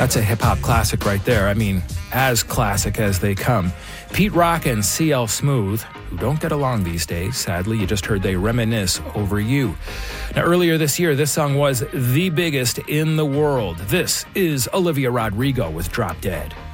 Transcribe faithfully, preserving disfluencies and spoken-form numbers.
That's a hip-hop classic right there. I mean, as classic as they come. Pete Rock and C L Smooth, who don't get along these days. Sadly, you just heard they reminisce over you. Now, earlier this year, this song was the biggest in the world. This is Olivia Rodrigo with Drop Dead.